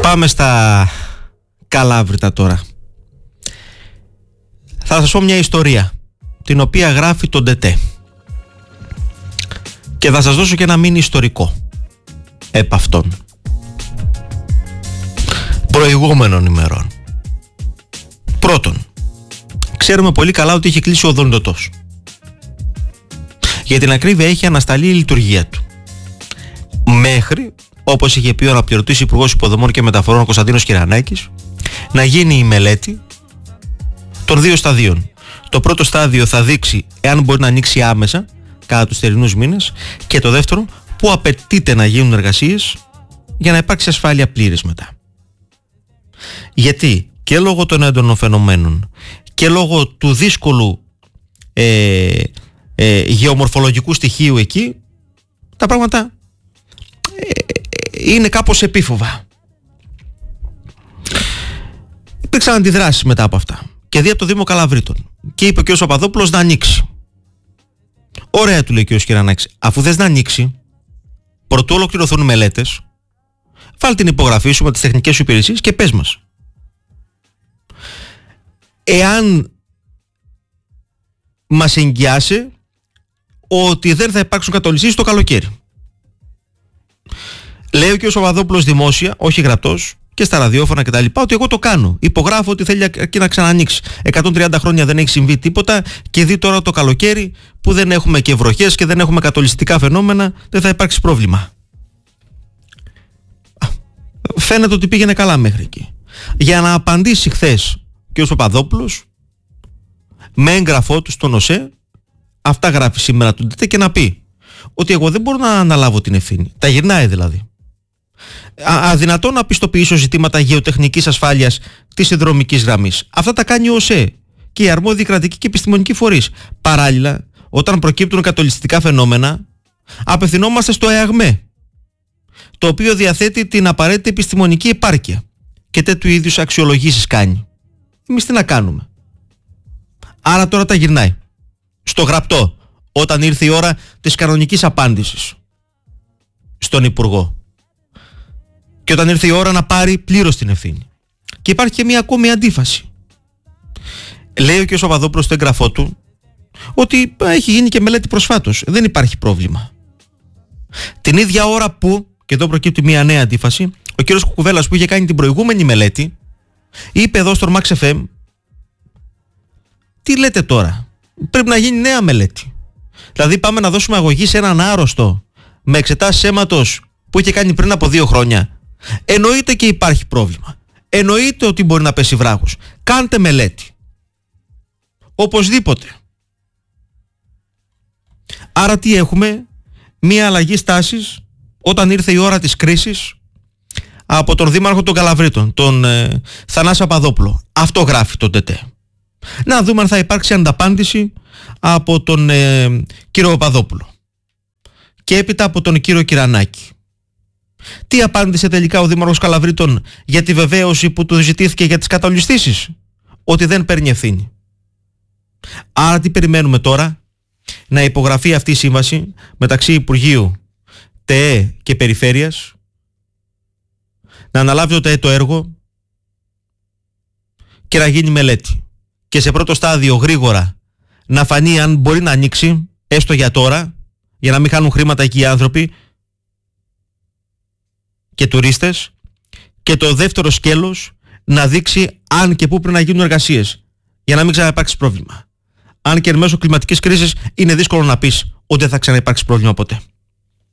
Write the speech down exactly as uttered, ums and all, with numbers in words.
Πάμε στα Καλάβρητα τώρα. Θα σας πω μια ιστορία την οποία γράφει τον ΤΕΤΕ και θα σας δώσω και ένα μίνι ιστορικό επ' αυτόν προηγούμενων ημερών. Πρώτον, ξέρουμε πολύ καλά ότι έχει κλείσει ο Οδοντοτός. Για την ακρίβεια έχει ανασταλεί η λειτουργία του μέχρι, όπως είχε πει ο αναπληρωτής Υπουργός Υποδομών και Μεταφορών Κωνσταντίνος Κυρανάκης, να γίνει η μελέτη των δύο σταδίων. Το πρώτο στάδιο θα δείξει εάν μπορεί να ανοίξει άμεσα κατά τους θερινούς μήνες και το δεύτερο που απαιτείται να γίνουν εργασίες για να υπάρξει ασφάλεια πλήρης μετά. Γιατί και λόγω των έντονων φαινομένων και λόγω του δύσκολου ε, ε, γεωμορφολογικού στοιχείου εκεί, τα πράγματα ε, είναι κάπως επίφοβα. Υπήρξαν αντιδράσεις μετά από αυτά και δει από το Δήμο Καλαβρίτων και είπε ο κ. Παπαδόπουλος να ανοίξει. Ωραία, του λέει ο κ. Κυρανάκης, αφού θες να ανοίξει, προτού ολοκληρωθούν οι μελέτες, βάλ την υπογραφή σου με τις τεχνικές σου υπηρεσίες και πες μας εάν μας εγγυάσαι ότι δεν θα υπάρξουν κατολιστήσεις το καλοκαίρι. Λέει ο κ. Παπαδόπουλος δημόσια, όχι γραπτός, και στα ραδιόφωνα και τα λοιπά, ότι εγώ το κάνω. Υπογράφω ότι θέλει και να ξανανοίξει. εκατόν τριάντα χρόνια δεν έχει συμβεί τίποτα και δει τώρα το καλοκαίρι που δεν έχουμε και βροχές και δεν έχουμε κατολιστικά φαινόμενα, δεν θα υπάρξει πρόβλημα. Φαίνεται ότι πήγαινε καλά μέχρι εκεί. Για να απαντήσει χθες ο κ. Παπαδόπουλος με έγγραφό του στον ΟΣΕ, αυτά γράφει σήμερα του ΤΕΤΕ, και να πει ότι εγώ δεν μπορώ να αναλάβω την ευθύνη. Τα γυρνάει δηλαδή. Α, αδυνατό να πιστοποιήσω ζητήματα γεωτεχνικής ασφάλειας της συνδρομικής γραμμής. Αυτά τα κάνει ο ΟΣΕ και οι αρμόδιοι κρατικοί και επιστημονικοί φορείς. Παράλληλα, όταν προκύπτουν κατολιστικά φαινόμενα, απευθυνόμαστε στο ΕΑΓΜΕ, το οποίο διαθέτει την απαραίτητη επιστημονική επάρκεια και τέτοιου είδους αξιολογήσεις κάνει. Εμείς τι να κάνουμε? Άρα τώρα τα γυρνάει στο γραπτό όταν ήρθε η ώρα της κανονικής απάντησης στον Υπουργό και όταν ήρθε η ώρα να πάρει πλήρως την ευθύνη. Και υπάρχει και μια ακόμη αντίφαση. Λέει ο κ. Παπαδόπουλος στο έγγραφό του ότι έχει γίνει και μελέτη προσφάτως, δεν υπάρχει πρόβλημα. Την ίδια ώρα που, και εδώ προκύπτει μια νέα αντίφαση, ο κ. Κουκουβέλλας που είχε κάνει την προηγούμενη μελέτη είπε εδώ στο Max εφ εμ, τι λέτε τώρα, πρέπει να γίνει νέα μελέτη. Δηλαδή πάμε να δώσουμε αγωγή σε έναν άρρωστο με εξετάσεις αίματος που είχε κάνει πριν από δύο χρόνια. Εννοείται και υπάρχει πρόβλημα. Εννοείται ότι μπορεί να πέσει βράχος. Κάντε μελέτη. Οπωσδήποτε. Άρα τι έχουμε? Μία αλλαγή στάσης όταν ήρθε η ώρα της κρίσης από τον Δήμαρχο των Καλαβρίτων, τον ε, Θανάση Παπαδόπουλο. Αυτό γράφει το ΤΕΤΕ. Να δούμε αν θα υπάρξει ανταπάντηση από τον ε, κύριο Παπαδόπουλο και έπειτα από τον κύριο Κυρανάκη. Τι απάντησε τελικά ο Δήμαρχος Καλαβρίτων για τη βεβαίωση που του ζητήθηκε για τις κατολιστήσεις? Ότι δεν παίρνει ευθύνη. Άρα τι περιμένουμε τώρα? Να υπογραφεί αυτή η σύμβαση μεταξύ Υπουργείου, ΤΕΕ και Περιφέρειας, να αναλάβει το ΤΕΕ το έργο και να γίνει μελέτη. Και σε πρώτο στάδιο γρήγορα να φανεί αν μπορεί να ανοίξει, έστω για τώρα, για να μην χάνουν χρήματα εκεί οι άνθρωποι και τουρίστες, και το δεύτερο σκέλος να δείξει αν και πού πρέπει να γίνουν εργασίες για να μην ξαναυπάρξει πρόβλημα. Αν και εν μέσω κλιματικής κρίσης είναι δύσκολο να πεις ότι δεν θα ξαναυπάρξει πρόβλημα ποτέ.